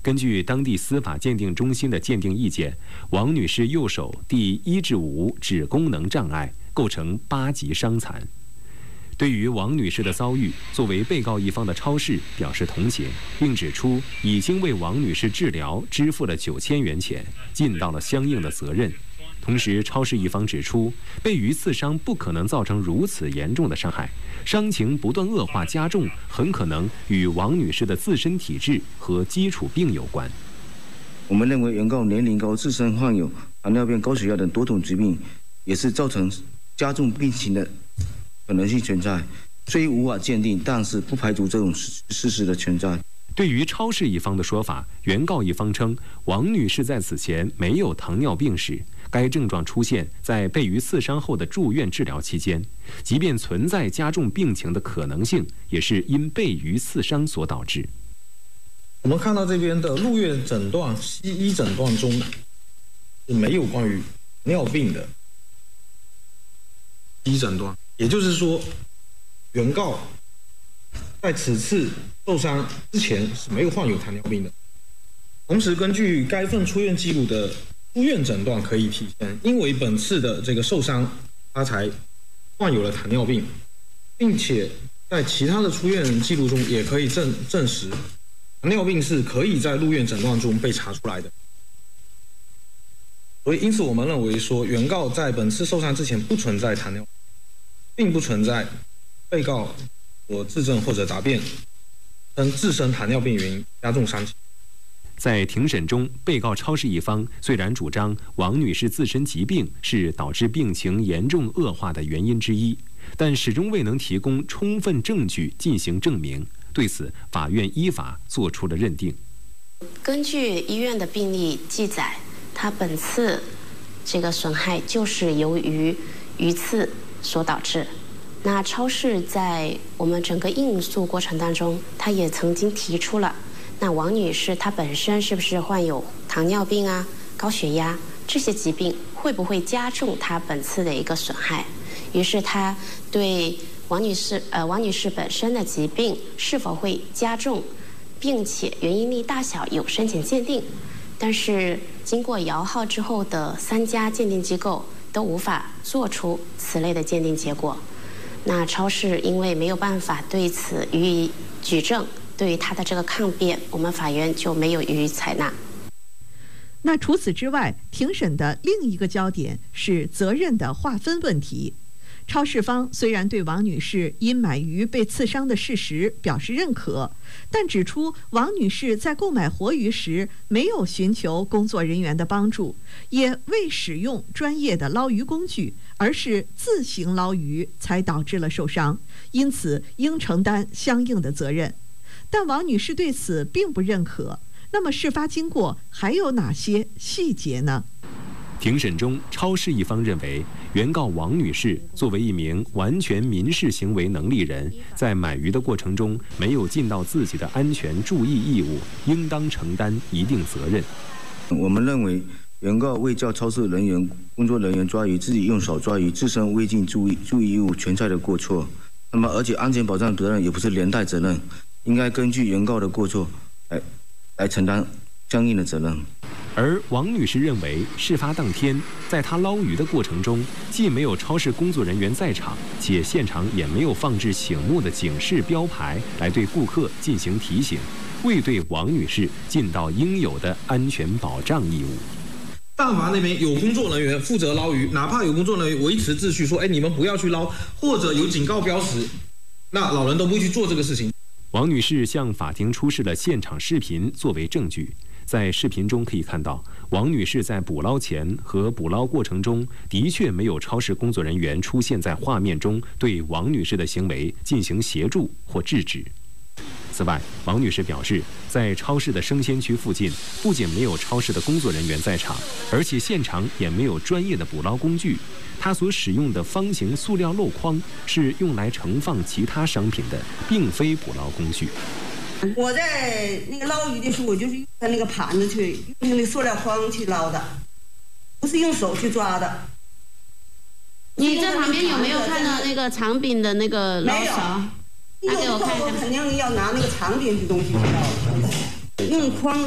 根据当地司法鉴定中心的鉴定意见，王女士右手第1至5指功能障碍，构成8级伤残。对于王女士的遭遇，作为被告一方的超市表示同情，并指出已经为王女士治疗支付了9000元钱，尽到了相应的责任。同时，超市一方指出，被鱼刺伤不可能造成如此严重的伤害，伤情不断恶化加重，很可能与王女士的自身体质和基础病有关。 我们认为，原告年龄高、自身患有糖尿病、高血压等多种疾病，也是造成加重病情的可能性存在，虽无法鉴定，但是不排除这种事实的存在。 对于超市一方的说法，原告一方称，王女士在此前没有糖尿病史，该症状出现在被鱼刺伤后的住院治疗期间，即便存在加重病情的可能性，也是因被鱼刺伤所导致。 我们看到这边的入院诊断、西医诊断中是没有关于尿病的西医诊断。也就是说，原告在此次受伤之前是没有患有糖尿病的。同时，根据该份出院记录的出院诊断可以体现，因为本次的这个受伤，他才患有了糖尿病，并且在其他的出院记录中也可以证实，糖尿病是可以在入院诊断中被查出来的。所以，因此我们认为说，原告在本次受伤之前不存在糖尿病，并不存在被告所自证或者答辩称自身糖尿病原因加重伤情。 在庭审中，被告超市一方虽然主张王女士自身疾病是导致病情严重恶化的原因之一，但始终未能提供充分证据进行证明。对此，法院依法作出了认定。 根据医院的病历记载，他本次这个损害就是由于鱼刺所导致。那超市在我们整个应诉过程当中，他也曾经提出了，那王女士她本身是不是患有糖尿病啊、高血压这些疾病，会不会加重她本次的一个损害？于是他对王女士本身的疾病是否会加重，并且原因力大小有申请鉴定，但是经过摇号之后的3家鉴定机构都无法做出此类的鉴定结果。那超市因为没有办法对此予以举证，对于他的这个抗辩，我们法院就没有予以采纳。 那除此之外，庭审的另一个焦点是责任的划分问题。超市方虽然对王女士因买鱼被刺伤的事实表示认可，但指出王女士在购买活鱼时没有寻求工作人员的帮助，也未使用专业的捞鱼工具，而是自行捞鱼，才导致了受伤，因此应承担相应的责任。但王女士对此并不认可。那么事发经过还有哪些细节呢？ 庭审中，超市一方认为，原告王女士作为一名完全民事行为能力人，在买鱼的过程中没有尽到自己的安全注意义务，应当承担一定责任。 我们认为，原告未叫超市工作人员抓鱼，自己用手抓鱼，自身未尽注意义务，全在的过错。那么，而且安全保障责任也不是连带责任，应该根据原告的过错来承担相应的责任。 而王女士认为，事发当天，在她捞鱼的过程中，既没有超市工作人员在场，且现场也没有放置醒目的警示标牌来对顾客进行提醒，未对王女士尽到应有的安全保障义务。 但凡那边有工作人员负责捞鱼，哪怕有工作人员维持秩序说，你们不要去捞，或者有警告标识，那老人都不会去做这个事情。 王女士向法庭出示了现场视频作为证据。在视频中可以看到，王女士在捕捞前和捕捞过程中，的确没有超市工作人员出现在画面中，对王女士的行为进行协助或制止。此外，王女士表示，在超市的生鲜区附近，不仅没有超市的工作人员在场，而且现场也没有专业的捕捞工具。她所使用的方形塑料镂筐是用来盛放其他商品的，并非捕捞工具。 我在那个捞鱼的时候，我就是用那个盘子去，用那个塑料筐去捞的，不是用手去抓的。 你在旁边有没有看到那个长柄的那个捞勺？ 拿给我看看。肯定要拿那个长柄的东西去捞，用筐